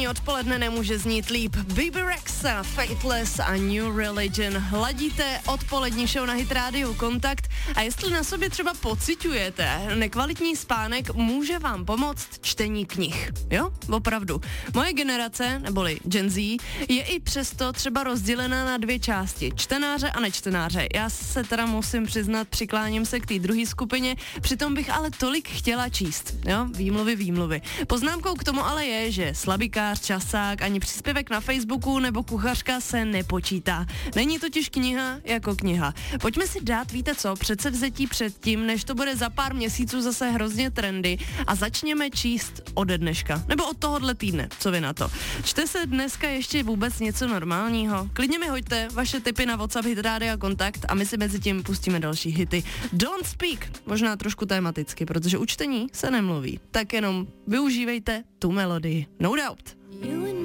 pondělní odpoledne nemůže znít líp. Baby Rexha, Faithless a New Religion. Hladíte odpolední show na Hit Radio Kontakt a jestli na sobě třeba pociťujete nekvalitní spánek, může vám pomoct čtení knih. Jo, opravdu. Moje generace, neboli Gen Z, je i přesto třeba rozdělená na dvě části. Čtenáře a nečtenáře. Já se teda musím přiznat, přikláním se k té druhé skupině, přitom bych ale tolik chtěla číst. Jo, výmluvy. Poznámkou k tomu ale je, že slabikář, časák, ani příspěvek na Facebooku nebo kuchařka se nepočítá. Není totiž kniha jako kniha. Pojďme si dát, víte co, předsevzetí předtím, než to bude za pár měsíců zase hrozně trendy a začněme číst ode dneška. Nebo od tohohle týdne. Co vy na to? Čte se dneska ještě vůbec něco normálního? Klidně mi hoďte vaše tipy na WhatsApp Hit Radio Kontakt a my si mezi tím pustíme další hity. Don't Speak, možná trošku tematicky, protože u čtení se nemluví. Tak jenom využívejte tu melodii. No doubt.